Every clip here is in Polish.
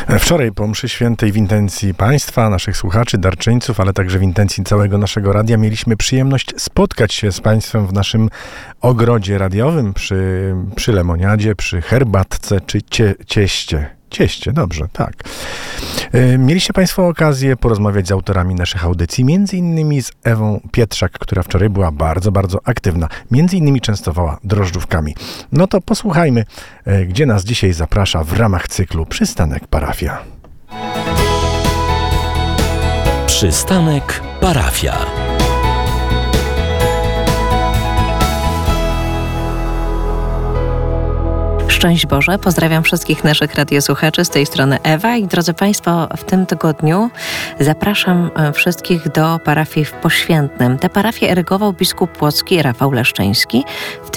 Wczoraj po mszy świętej w intencji Państwa, naszych słuchaczy, darczyńców, ale także w intencji całego naszego radia mieliśmy przyjemność spotkać się z Państwem w naszym ogrodzie radiowym przy lemoniadzie, przy herbatce czy cieście. Cieście, dobrze, tak. Mieliście Państwo okazję porozmawiać z autorami naszych audycji, między innymi z Ewą Pietrzak, która wczoraj była bardzo, bardzo aktywna. Między innymi częstowała drożdżówkami. No to posłuchajmy, gdzie nas dzisiaj zaprasza w ramach cyklu Przystanek Parafia. Przystanek Parafia. Szczęść Boże, pozdrawiam wszystkich naszych radiosłuchaczy, z tej strony Ewa i drodzy Państwo, w tym tygodniu zapraszam wszystkich do parafii w Poświętnem. Tę parafię erygował biskup płocki Rafał Leszczyński w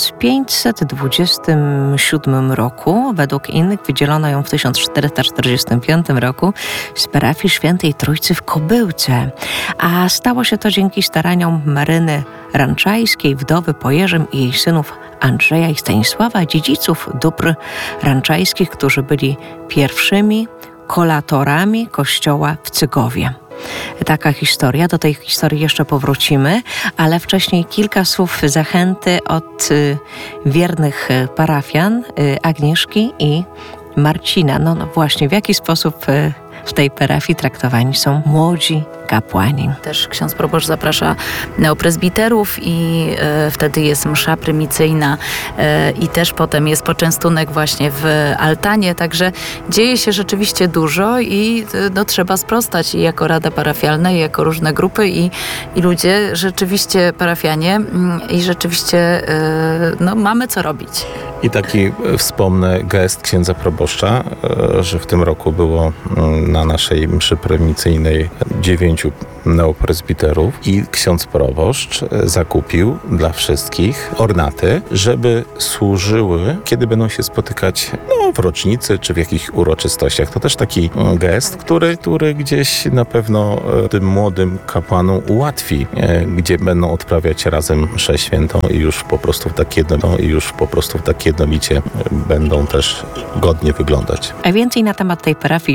1527 roku. Według innych wydzielono ją w 1445 roku z parafii Świętej Trójcy w Kobyłce, a stało się to dzięki staraniom Maryny Ranczajskiej, wdowy po Jerzym i jej synów Andrzeja i Stanisława, dziedziców dóbr ranczajskich, którzy byli pierwszymi kolatorami kościoła w Cygowie. Taka historia, do tej historii jeszcze powrócimy, ale wcześniej kilka słów zachęty od wiernych parafian Agnieszki i Marcina. No właśnie, w jaki sposób w tej parafii traktowani są młodzi kapłani. Też ksiądz proboszcz zaprasza neoprezbiterów i wtedy jest msza prymicyjna i też potem jest poczęstunek właśnie w altanie, także dzieje się rzeczywiście dużo i trzeba sprostać i jako rada parafialna, i jako różne grupy i ludzie, rzeczywiście parafianie i rzeczywiście mamy co robić. I taki wspomnę gest księdza proboszcza, że w tym roku było na naszej mszy prymicyjnej 9 neoprezbiterów i ksiądz proboszcz zakupił dla wszystkich ornaty, żeby służyły, kiedy będą się spotykać w rocznicy czy w jakichś uroczystościach. To też taki gest, który gdzieś na pewno tym młodym kapłanom ułatwi, gdzie będą odprawiać razem mszę świętą i już po prostu tak jednolicie będą też godnie wyglądać. A więcej na temat tej parafii